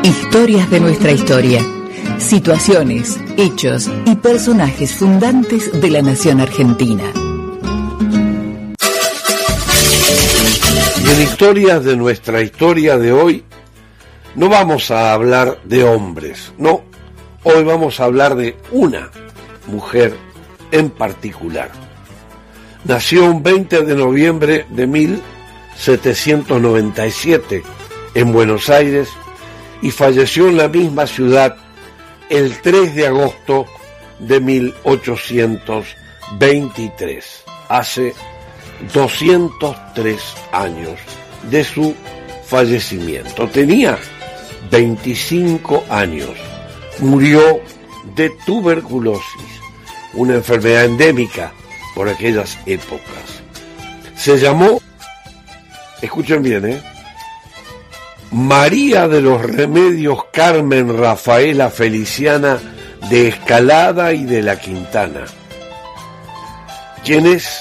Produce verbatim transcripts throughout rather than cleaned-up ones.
Historias de nuestra historia. Situaciones, hechos y personajes fundantes de la nación argentina. Y en Historias de nuestra historia de hoy, no vamos a hablar de hombres, no. Hoy vamos a hablar de una mujer en particular. Nació un veinte de noviembre de mil setecientos noventa y siete en Buenos Aires y falleció en la misma ciudad el tres de agosto de mil ochocientos veintitrés, hace doscientos tres años de su fallecimiento. Tenía veinticinco años, murió de tuberculosis, una enfermedad endémica por aquellas épocas. Se llamó, escuchen bien, ¿eh? María de los Remedios Carmen Rafaela Feliciana de Escalada y de la Quintana. ¿Quién es?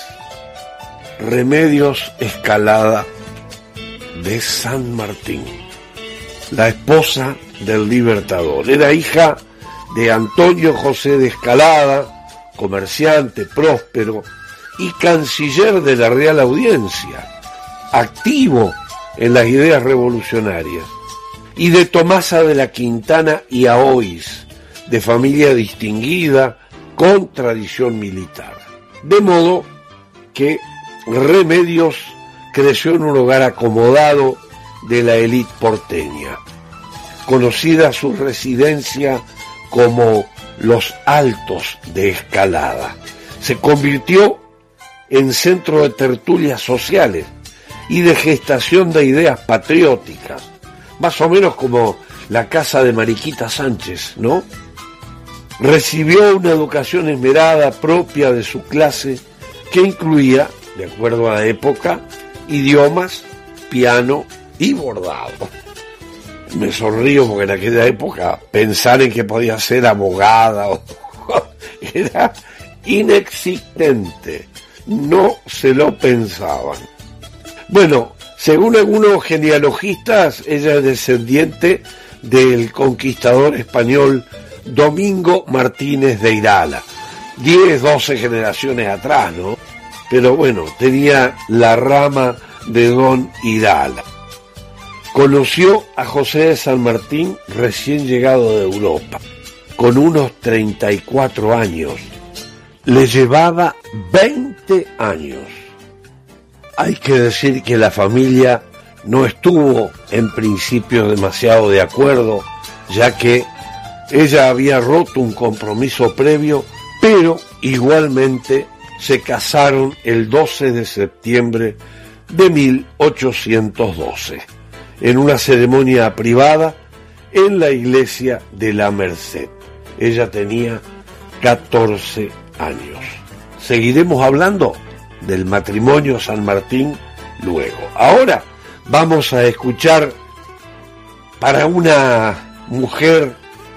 Remedios Escalada de San Martín, la esposa del Libertador. Era hija de Antonio José de Escalada, comerciante próspero y canciller de la Real Audiencia, activo en las ideas revolucionarias, y de Tomasa de la Quintana y Aoiz, de familia distinguida con tradición militar. De modo que Remedios creció en un hogar acomodado de la élite porteña, conocida su residencia como Los Altos de Escalada. Se convirtió en centro de tertulias sociales y de gestación de ideas patrióticas, más o menos como la casa de Mariquita Sánchez, ¿no? Recibió una educación esmerada propia de su clase que incluía, de acuerdo a la época, idiomas, piano y bordado. Me sonrío porque en aquella época pensar en que podía ser abogada o... era inexistente, no se lo pensaban. Bueno, según algunos genealogistas, ella es descendiente del conquistador español Domingo Martínez de Irala, diez, doce generaciones atrás, ¿no? Pero bueno, tenía la rama de Don Irala. Conoció a José de San Martín recién llegado de Europa, con unos treinta y cuatro años. Le llevaba veinte años. Hay que decir que la familia no estuvo en principio demasiado de acuerdo, ya que ella había roto un compromiso previo, pero igualmente se casaron el doce de septiembre de mil ochocientos doce, en una ceremonia privada en la iglesia de la Merced. Ella tenía catorce años. Seguiremos hablando del matrimonio San Martín luego. Ahora vamos a escuchar, para una mujer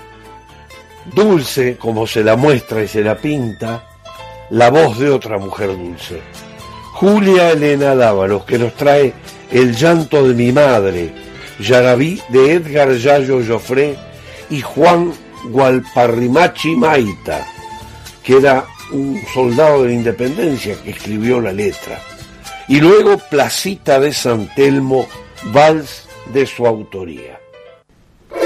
dulce como se la muestra y se la pinta, la voz de otra mujer dulce, Julia Elena Dávalos, que nos trae El llanto de mi madre, Yarabí de Edgar Yayo Joffre y Juan Gualparrimachi Maita, que era un soldado de la independencia que escribió la letra, y luego Placita de San Telmo, vals de su autoría.